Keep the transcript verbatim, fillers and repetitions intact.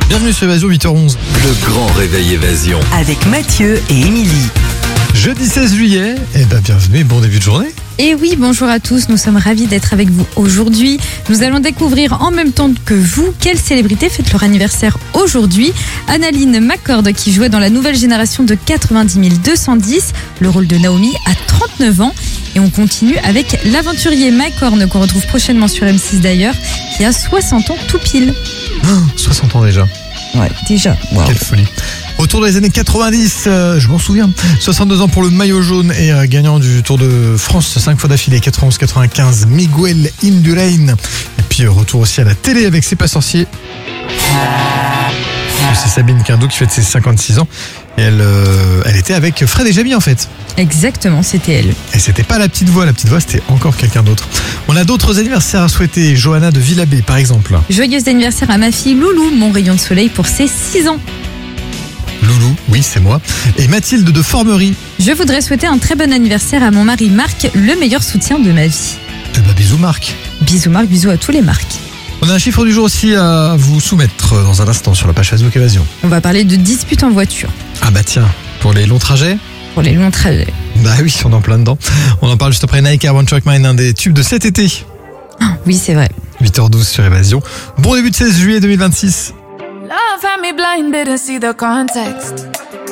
Bienvenue sur Évasion, huit heures onze. Le grand réveil Évasion. Avec Mathieu et Émilie. Jeudi seize juillet, eh ben bienvenue et bon début de journée. Et oui, bonjour à tous, nous sommes ravis d'être avec vous aujourd'hui. Nous allons découvrir en même temps que vous quelle célébrité fête leur anniversaire aujourd'hui. Annaline McCord qui jouait dans la nouvelle génération de quatre-vingt-dix mille deux cent dix, le rôle de Naomi à trente-neuf ans. Et on continue avec l'aventurier Mike Horn qu'on retrouve prochainement sur M six d'ailleurs, qui a soixante ans tout pile. Oh, soixante ans déjà. Ouais, déjà. Wow. Quelle folie. Retour dans les années quatre-vingt-dix, euh, je m'en souviens. soixante-deux ans pour le maillot jaune et euh, gagnant du Tour de France cinq fois d'affilée, quatre-vingt-onze quatre-vingt-quinze, Miguel Indurain. Et puis euh, retour aussi à la télé avec C'est pas sorcier. C'est Sabine Quindou qui fête ses cinquante-six ans. Et elle, euh, elle était avec Fred et Jamie en fait. Exactement, c'était elle. Et c'était pas la petite voix, la petite voix c'était encore quelqu'un d'autre. On a d'autres anniversaires à souhaiter. Johanna de Villabé par exemple. Joyeux anniversaire à ma fille Loulou, mon rayon de soleil pour ses six ans. Loulou, oui c'est moi. Et Mathilde de Formerie. Je voudrais souhaiter un très bon anniversaire à mon mari Marc, le meilleur soutien de ma vie. Eh ben, bisous Marc. Bisous Marc, bisous à tous les Marcs. On a un chiffre du jour aussi à vous soumettre dans un instant sur la page Facebook Évasion. On va parler de disputes en voiture. Ah bah tiens, pour les longs trajets. Pour les longs trajets. Bah oui, on est en plein dedans. On en parle juste après Nike Air One Track Mind, un des tubes de cet été. Ah, oui, c'est vrai. huit heures douze sur Évasion. Bon début de seize juillet deux mille vingt-six. Love had me blinded to see the context.